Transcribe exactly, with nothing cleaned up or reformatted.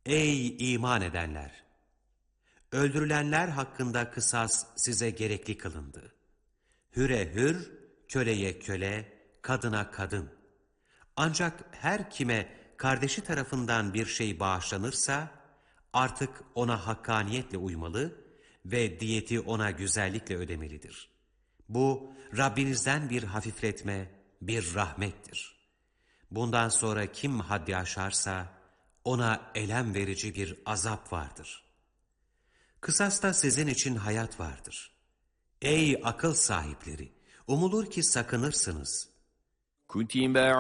Ey iman edenler! Öldürülenler hakkında kısas size gerekli kılındı. Hüre hür, köleye köle, kadına kadın. Ancak her kime kardeşi tarafından bir şey bağışlanırsa, artık ona hakkaniyetle uymalı ve diyeti ona güzellikle ödemelidir. Bu, Rabbinizden bir hafifletme, bir rahmettir. Bundan sonra kim haddi aşarsa, ona elem verici bir azap vardır. Kısasta sizin için hayat vardır. Ey akıl sahipleri! Umulur ki sakınırsınız. كتب